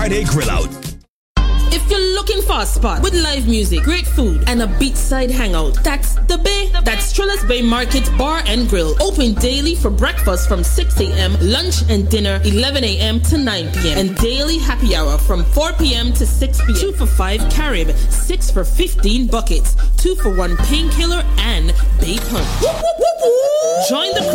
Friday Grill Out. If you're looking for a spot with live music, great food, and a beachside hangout, that's the Bay. That's Triller's Bay Market Bar and Grill. Open daily for breakfast from 6 a.m., lunch and dinner 11 a.m. to 9 p.m. And daily happy hour from 4 p.m. to 6 p.m. 2 for 5 Carib, 6 for 15 buckets, 2 for 1 painkiller, and Bay Punch. Join the crew